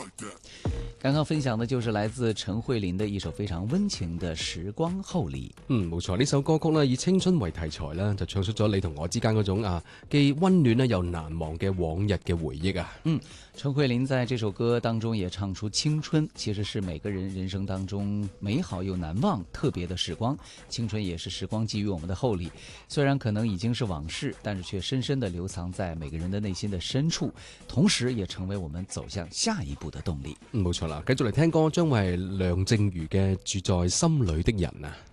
刚刚分享的就是來自陳慧琳的一首非常溫情的《時光後禮》。 冇錯，呢首歌曲呢以青春為題材啦，就唱出咗你同我之間嗰種既溫暖呢又難忘嘅往日嘅回憶啊。 陳慧琳在這首歌當中也唱出青春其實是每個人人生當中美好又難忘特別的時光，青春也是時光寄予我們的厚禮，雖然可能已經是往事，但是卻深深地留藏在每個人的內心的深處，同時也成為我們走向下一步的動力。 冇錯啦，繼續嚟聽歌，將會係梁靜茹嘅《住在心裏的人》啊。